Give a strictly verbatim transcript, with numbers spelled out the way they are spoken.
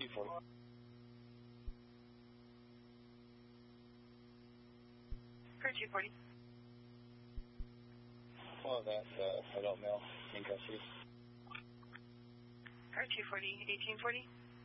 forty. Per two forty. Well, that uh, adult male in custody. Per two forty, eighteen forty.